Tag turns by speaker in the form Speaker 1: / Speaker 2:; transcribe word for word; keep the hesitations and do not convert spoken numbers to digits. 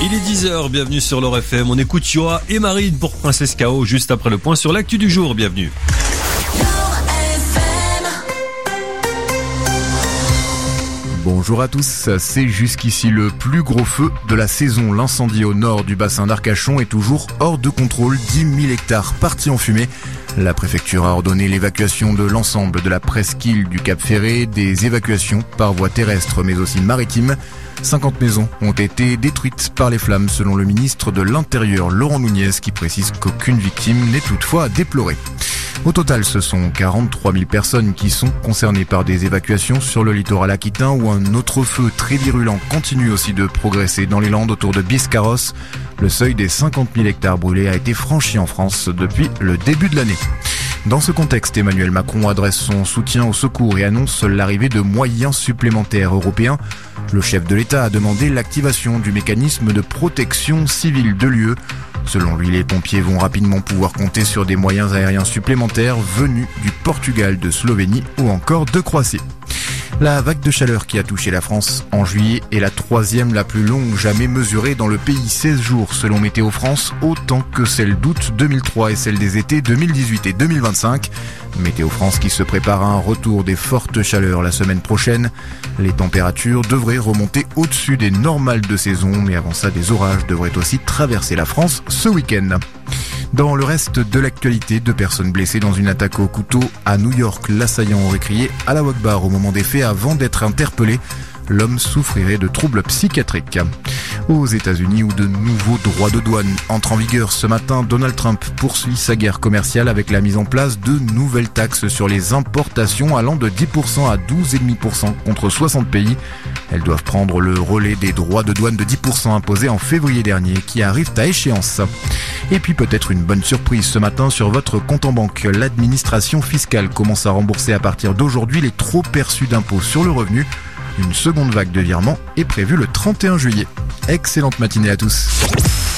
Speaker 1: Il est dix heures, bienvenue sur l'Or F M. On écoute Yoa et Marine pour Princesse K O juste après le point sur l'actu du jour. Bienvenue.
Speaker 2: Bonjour à tous, c'est jusqu'ici le plus gros feu de la saison. L'incendie au nord du bassin d'Arcachon est toujours hors de contrôle, dix mille hectares partis en fumée. La préfecture a ordonné l'évacuation de l'ensemble de la presqu'île du Cap Ferré, des évacuations par voie terrestre mais aussi maritime. cinquante maisons ont été détruites par les flammes selon le ministre de l'Intérieur Laurent Nunez qui précise qu'aucune victime n'est toutefois à déplorer. Au total, ce sont quarante-trois mille personnes qui sont concernées par des évacuations sur le littoral aquitain où un autre feu très virulent continue aussi de progresser dans les Landes autour de Biscarrosse. Le seuil des cinquante mille hectares brûlés a été franchi en France depuis le début de l'année. Dans ce contexte, Emmanuel Macron adresse son soutien au secours et annonce l'arrivée de moyens supplémentaires européens. Le chef de l'État a demandé l'activation du mécanisme de protection civile de l'U E. Selon lui, les pompiers vont rapidement pouvoir compter sur des moyens aériens supplémentaires venus du Portugal, de Slovénie ou encore de Croatie. La vague de chaleur qui a touché la France en juillet est la troisième la plus longue jamais mesurée dans le pays, seize jours selon Météo France, autant que celle d'août deux mille trois et celle des étés deux mille dix-huit et deux mille vingt-cinq. Météo France qui se prépare à un retour des fortes chaleurs la semaine prochaine. Les températures devraient remonter au-dessus des normales de saison, mais avant ça, des orages devraient aussi traverser la France ce week-end. Dans le reste de l'actualité, deux personnes blessées dans une attaque au couteau à New York. L'assaillant aurait crié « Allah Akbar » au moment des faits avant d'être interpellé. L'homme souffrirait de troubles psychiatriques. Aux États-Unis, où de nouveaux droits de douane entrent en vigueur ce matin, Donald Trump poursuit sa guerre commerciale avec la mise en place de nouvelles taxes sur les importations allant de dix pour cent à douze virgule cinq pour cent contre soixante pays. Elles doivent prendre le relais des droits de douane de dix pour cent imposés en février dernier qui arrivent à échéance. Et puis peut-être une bonne surprise ce matin sur votre compte en banque. L'administration fiscale commence à rembourser à partir d'aujourd'hui les trop perçus d'impôts sur le revenu. Une seconde vague de virements est prévue le trente et un juillet. Excellente matinée à tous.